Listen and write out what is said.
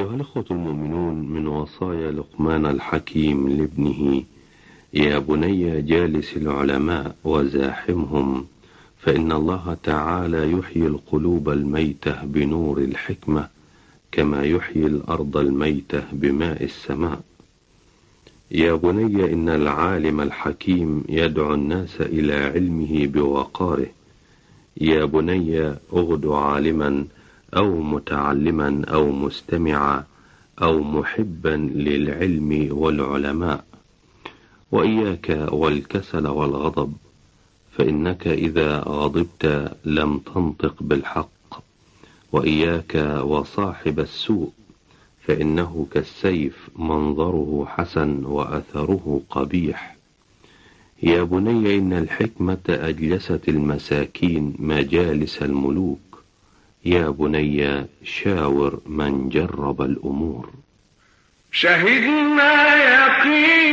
أيها الأخوة المؤمنون، من وصايا لقمان الحكيم لابنه: يا بني جالس العلماء وزاحمهم، فإن الله تعالى يحيي القلوب الميتة بنور الحكمة كما يحيي الأرض الميتة بماء السماء. يا بني إن العالم الحكيم يدعو الناس إلى علمه بوقاره. يا بني أغد عالما أو متعلما أو مستمعا أو محبا للعلم والعلماء، وإياك والكسل والغضب، فإنك إذا غضبت لم تنطق بالحق. وإياك وصاحب السوء، فإنه كالسيف منظره حسن وأثره قبيح. يا بني إن الحكمة أجلست المساكين مجالس الملوك. يا بني شاور من جرب الأمور. شهدنا يقين